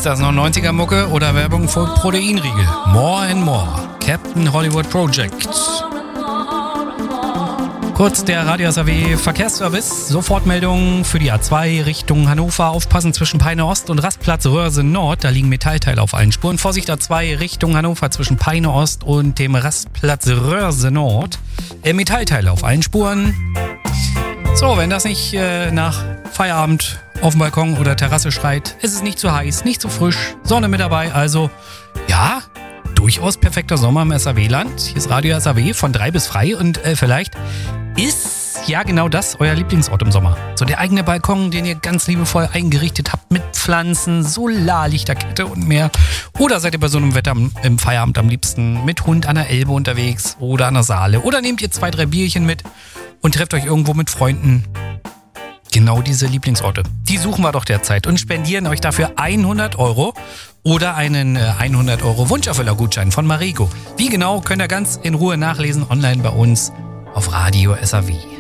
Ist das noch 90er-Mucke oder Werbung für Proteinriegel? More and More. Captain Hollywood Project. Kurz der Radio SAW Verkehrsservice. Sofortmeldung für die A2 Richtung Hannover. Aufpassen zwischen Peine Ost und Rastplatz Röhrse Nord. Da liegen Metallteile auf allen Spuren. Vorsicht A2 Richtung Hannover zwischen Peine Ost und dem Rastplatz Röhrse Nord. Metallteile auf allen Spuren. So, wenn das nicht nach Feierabend auf dem Balkon oder Terrasse schreit, ist es nicht zu heiß, nicht zu frisch, Sonne mit dabei. Also, ja, durchaus perfekter Sommer im SAW-Land. Hier ist Radio SAW von 3 bis frei und vielleicht ist ja genau das euer Lieblingsort im Sommer. So der eigene Balkon, den ihr ganz liebevoll eingerichtet habt mit Pflanzen, Solarlichterkette und mehr. Oder seid ihr bei so einem Wetter im Feierabend am liebsten mit Hund an der Elbe unterwegs oder an der Saale. Oder nehmt ihr 2, 3 Bierchen mit und trefft euch irgendwo mit Freunden. Genau diese Lieblingsorte, die suchen wir doch derzeit und spendieren euch dafür 100 € oder einen 100 € Wunscherfüller-Gutschein von Marigo. Wie genau, könnt ihr ganz in Ruhe nachlesen online bei uns auf Radio SAW.